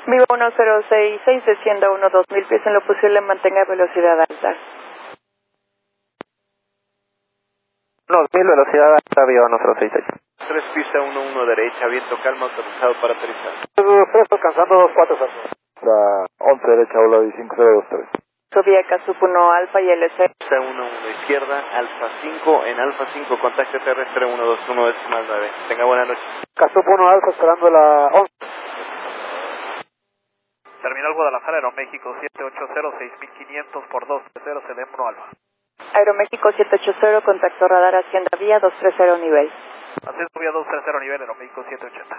Vivo 1066, descienda 2000 pies en lo posible, mantenga velocidad alta. 2000, velocidad alta, Vivo 1066. 3 pista 11 derecha, viento calma, autorizado para aterrizar. 3 alcanzando 24 La 11 derecha, hola, y 5023. Vía Casup 1 Alfa y LC. Pista 11 izquierda, Alfa 5, en Alfa 5, contacto terrestre 121 decimal 9. Tenga buena noche. Casup 1 Alfa esperando la 11. Terminal Guadalajara, Aeroméxico 780, 6500 por 230, CDM 1 Alfa. Aeroméxico 780, contacto radar Hacienda Vía 230 nivel. Ascenso vía 230 nivel, Aeroméxico 780.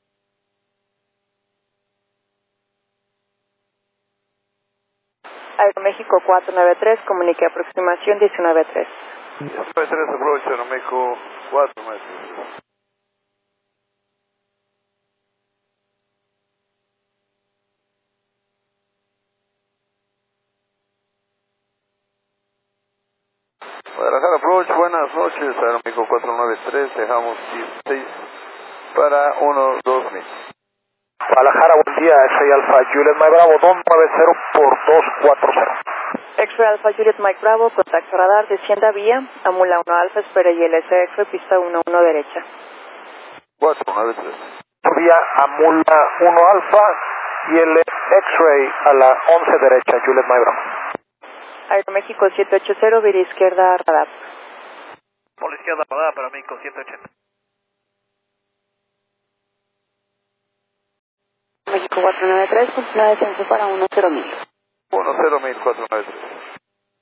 Aeroméxico 493, comunique aproximación 193. 93, approach, Aeroméxico 493. Guadalajara approach, buenas noches, Aeroméxico 493, dejamos 16 para 12000. Guadalajara, buen día, soy Alfa Juliet Mike Bravo 290 por 240. X-Ray Alpha Juliet Mike Bravo, contacto radar, descienda vía, Amula 1 Alfa, espera y LC X-Ray, pista 11 derecha. 493. Vía Amula 1 Alfa y el X-Ray a la 11 derecha, Juliet Mike Bravo. Aeroméxico 780, vía izquierda radar. Por la izquierda rodada, Aeroméxico 780. México 493, continúa descenso para 10.000. 10493.